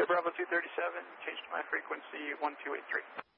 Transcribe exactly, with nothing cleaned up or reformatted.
Bravo two thirty-seven, change to my frequency one two eight three.